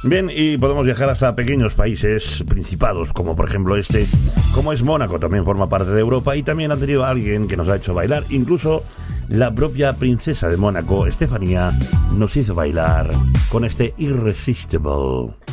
Bien, y podemos viajar hasta pequeños países, principados, como por ejemplo como es Mónaco, también forma parte de Europa, y también ha tenido a alguien que nos ha hecho bailar, incluso la propia princesa de Mónaco, Estefanía, nos hizo bailar con este Irresistible.